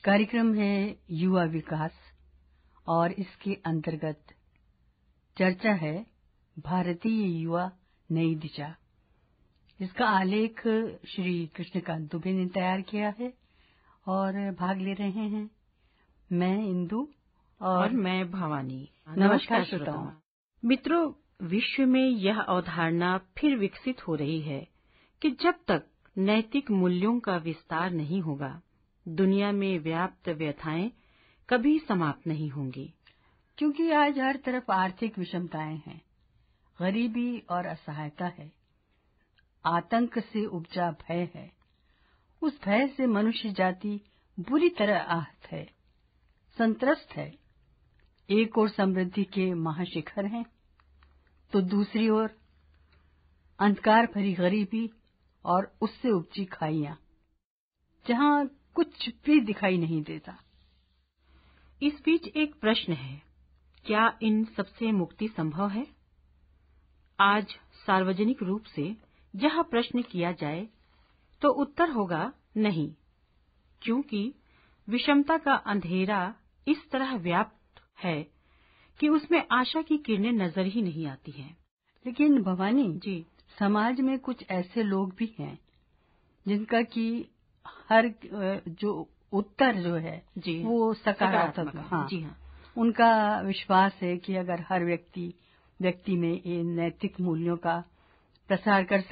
कार्यक्रम है युवा विकास और इसके अंतर्गत चर्चा है भारतीय युवा नई दिशा। इसका आलेख श्री कृष्णकांत दुबे ने तैयार किया है और भाग ले रहे हैं मैं इंदु और मैं भवानी। नमस्कार श्रोताओं। मित्रों, विश्व में यह अवधारणा फिर विकसित हो रही है कि जब तक नैतिक मूल्यों का विस्तार नहीं होगा, दुनिया में व्याप्त व्यथाएं कभी समाप्त नहीं होंगी। क्योंकि आज हर तरफ आर्थिक विषमताएं हैं, गरीबी और असहायता है, आतंक से उपजा भय है। उस भय से मनुष्य जाति बुरी तरह आहत है, संत्रस्त है। एक ओर समृद्धि के महाशिखर हैं, तो दूसरी ओर अंधकार भरी गरीबी और उससे उपजी खाइयां, जहां कुछ भी दिखाई नहीं देता। इस बीच एक प्रश्न है, क्या इन सबसे मुक्ति संभव है? आज सार्वजनिक रूप से यह प्रश्न किया जाए तो उत्तर होगा नहीं, क्योंकि विषमता का अंधेरा इस तरह व्याप्त है कि उसमें आशा की किरणें नजर ही नहीं आती हैं। लेकिन भवानी जी, समाज में कुछ ऐसे लोग भी हैं जिनका कि हर जो उत्तर जो है जी वो सकारात्मक है। हाँ, जी हाँ। उनका विश्वास है कि अगर हर व्यक्ति में इन नैतिक मूल्यों का प्रसार कर